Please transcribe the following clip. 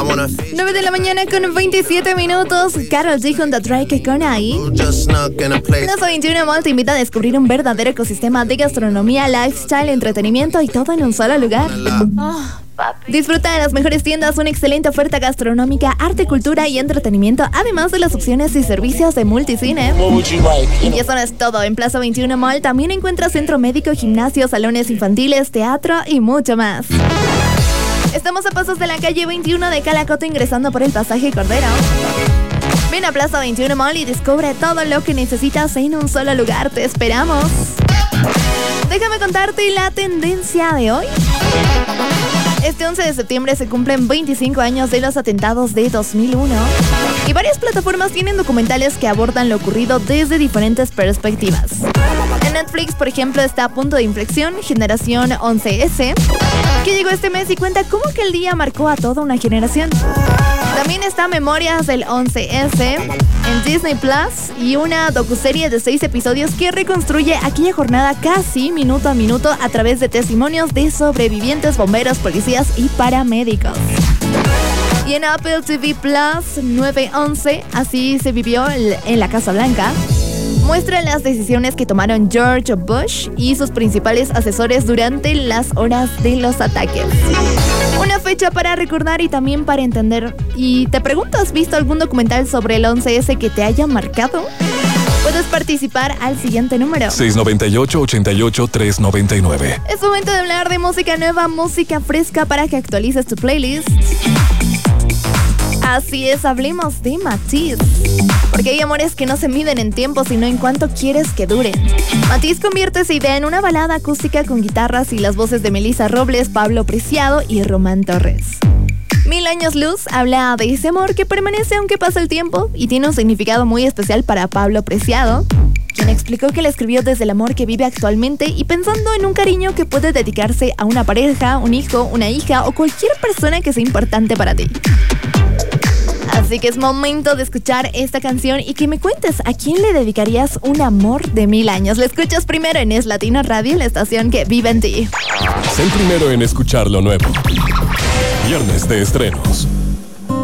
9 de la mañana con 27 minutos. Karol G junto a Drake con ahí. Plaza 21 Mall te invita a descubrir un verdadero ecosistema de gastronomía, lifestyle, entretenimiento y todo en un solo lugar. Disfruta de las mejores tiendas, una excelente oferta gastronómica, arte, cultura y entretenimiento, además de las opciones y servicios de multicine. Y eso no es todo. En Plaza 21 Mall también encuentras centro médico, gimnasio, salones infantiles, teatro y mucho más. Estamos a pasos de la calle 21 de Calacoto, ingresando por el pasaje Cordero. Ven a Plaza 21 Mall y descubre todo lo que necesitas en un solo lugar. Te esperamos. Déjame contarte la tendencia de hoy. Este 11 de septiembre se cumplen 25 años de los atentados de 2001 y varias plataformas tienen documentales que abordan lo ocurrido desde diferentes perspectivas. En Netflix, por ejemplo, está Punto de Inflexión, Generación 11S, que llegó este mes y cuenta cómo que el día marcó a toda una generación. También está Memorias del 11S en Disney Plus y una docuserie de 6 episodios que reconstruye aquella jornada casi minuto a minuto a través de testimonios de sobrevivientes, bomberos, policías y paramédicos. Y en Apple TV Plus 9/11, así se vivió en la Casa Blanca, muestra las decisiones que tomaron George Bush y sus principales asesores durante las horas de los ataques. Una fecha para recordar y también para entender. Y te pregunto, ¿has visto algún documental sobre el 11S que te haya marcado? Puedes participar al siguiente número: 698-88-399. Es momento de hablar de música nueva, música fresca para que actualices tu playlist. Así es, hablemos de Matiz. Porque hay amores que no se miden en tiempo, sino en cuánto quieres que duren. Matiz convierte esa idea en una balada acústica con guitarras y las voces de Melissa Robles, Pablo Preciado y Román Torres. 1000 años luz habla de ese amor que permanece aunque pasa el tiempo y tiene un significado muy especial para Pablo Preciado, quien explicó que la escribió desde el amor que vive actualmente y pensando en un cariño que puede dedicarse a una pareja, un hijo, una hija o cualquier persona que sea importante para ti. Así que es momento de escuchar esta canción y que me cuentes a quién le dedicarías un amor de 1000 años. La escuchas primero en Es Latino Radio, la estación que vive en ti. Sé el primero en escuchar lo nuevo. Viernes de estrenos.